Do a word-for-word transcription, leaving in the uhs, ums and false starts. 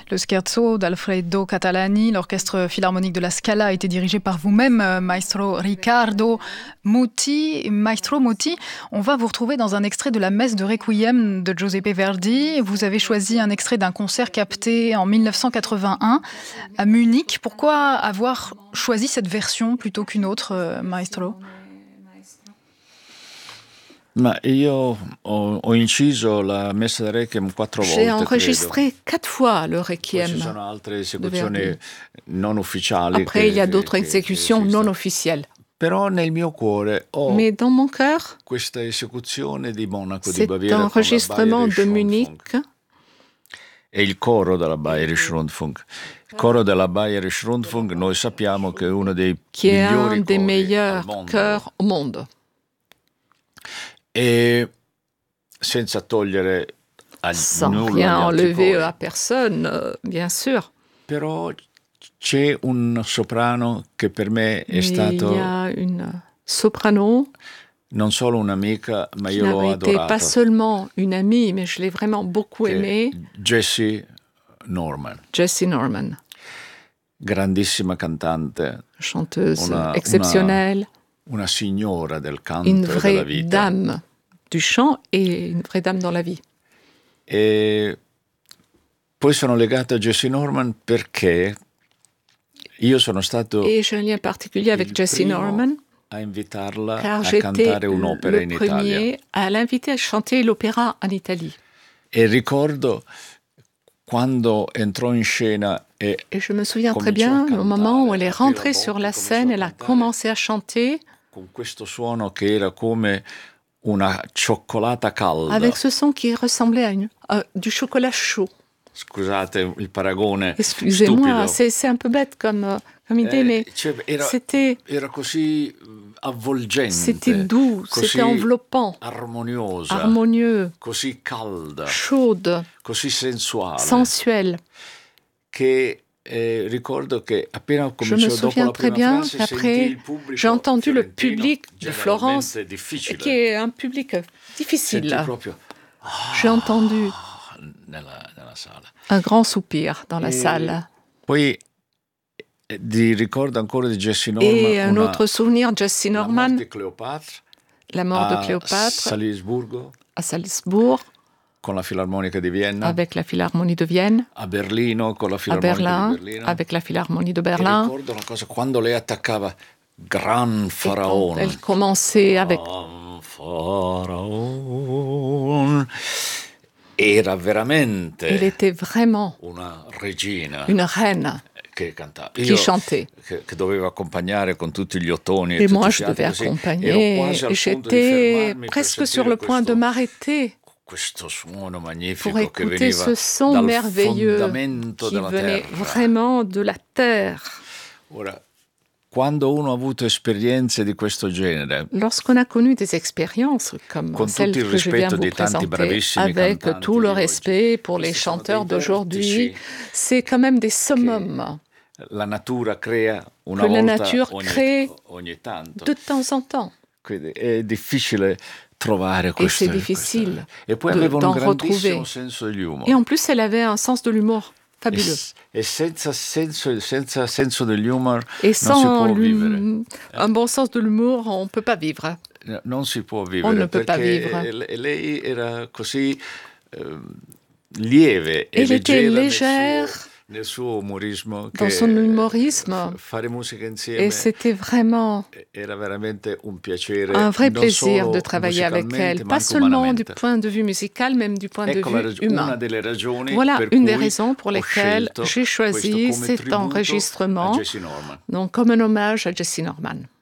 Le scherzo d'Alfredo Catalani, l'orchestre philharmonique de la Scala a été dirigé par vous-même, maestro Riccardo Muti. Maestro Muti, on va vous retrouver dans un extrait de la messe de Requiem de Giuseppe Verdi. Vous avez choisi un extrait d'un concert capté en mille neuf cent quatre-vingt-un à Munich. Pourquoi avoir choisi cette version plutôt qu'une autre, maestro? Ma io ho, ho inciso la messa del Requiem quattro volte. J'ai enregistré credo. quatre fois le Requiem. Poi ci sono altre esecuzioni non ufficiali. Après, che, il y a d'autres che, exécutions che non officielles. Però nel mio cuore ho Mais dans mon cœur, questa esecuzione di Monaco di cet Baviera enregistrement de Rundfunk Munich e il coro della Bayerische Rundfunk. Il coro della Bayerische Rundfunk noi sappiamo che è uno dei qui est migliori un des cori meilleurs al mondo. chœurs au monde. E senza togliere a Sans nulla rien agli altri enlever cori. à personne, euh, bien sûr. Però c'è un soprano che per me è Mais stato il y a une soprano non solo un'amica, ma qui io l'ho n'avait été adorata. pas seulement une amie, mais je l'ai vraiment beaucoup che è aimée, Jessie Norman, Jessie Norman, grandissima cantante, chanteuse Una- exceptionnelle, una signora del canto une e della vraie vita. dame du chant et une vraie dame dans la vie. E poi sono legato a Jessie Norman perché io sono stato Et j'ai un lien particulier avec il Jessie primo Norman, a invitarla car a j'étais cantare un'opera le in Italia. premier à l'inviter à chanter l'opéra en Italie. E ricordo quando entrò in scena e Et je me souviens très cominciò a bien au moment où elle est cantare, rentrée aprì la sur bocca, la cominciò scène, a elle a cantare commencé à chanter con questo suono che era come una cioccolata calda. avec ce son qui ressemblait à, une, à du chocolat chaud. Scusate il paragone Excusez-moi, stupido. c'est, c'est un peu bête comme, euh, comme idée, Eh, mais cioè, era, c'était, era così avvolgente, c'était doux, così c'était enveloppant, armoniosa, harmonieux, così calda, chaude, così sensuale, sensuelle. che eh, ricordo che appena Je cominciò me dopo souviens la très prima bien frase, qu'après, sentì il pubblico j'ai entendu le fiorentino, public de Florence, generalmente difficile. qui est un public difficile. Sentì proprio J'ai entendu nella, nella sala. un grand soupir dans la E salle. Poi eh, di ricordo ancora di Jessie Norman Et un una, autre souvenir, Jessie la morte Norman, di Cleopatra la mort de a Cléopâtre Salisburgo à Salzbourg, con la Filarmonica di Vienna, avec la Philharmonie de Vienne, a Berlino con la à Filarmonica Berlin, di Berlino. avec la Philharmonie de E Berlin. ricordo una cosa, quando lei attaccava Gran Et quand Faraone, elle commençait avec... Gran Faraone, era veramente Elle était vraiment una regina une reine che cantava. qui Io chantait. che, che dovevo accompagnare con tutti gli ottoni e Et tutti moi, i je fiati devais così, accompagner. ero quasi al Et punto di j'étais fermarmi per presque sur sentire le point questo, de m'arrêter questo suono magnifico pour che écouter veniva ce son dal merveilleux fondamento qui della venait terra. vraiment de la terre. Ora, quando uno ha avuto esperienze di questo genere, Lorsqu'on a connu des expériences comme con celle tutto il que je viens rispetto vous di tanti présenter, bravissimi avec cantanti tout le di oggi, respect pour les questi sono chanteurs dei d'aujourd'hui, vertici c'est quand même des summums la natura crea una que la volta nature ogni, crée ogni tanto. de temps en temps. Quindi è difficile trovare Et queste, c'est difficile queste- E poi de- aveva un d'en grandissimo retrouver. senso degli umor. Et en plus, elle avait un sens de l'humour E, fabuleux. e senza, senso, senza senso degli umor Et non si sans può l'hum- vivere. un bon sens de l'humour, on ne peut pas vivre. Non si può vivere On ne peut pas perché vivre. le- lei era così ehm, lieve e Elle était leggera nel légère suo, nel suo umorismo dans che son humorisme. f- fare musica Et insieme c'était vraiment era veramente un piacere, un vrai non plaisir solo de travailler avec musicalmente, elle, ma pas anche seulement du umanamente. point de vue musical, même du point Ecco de la vue rag- una humain. delle ragioni Voilà per une des cui raisons pour ho lesquelles scelto j'ai choisi questo come cet tributo a enregistrement, Jessie Norman. donc comme un hommage à Jessie Norman.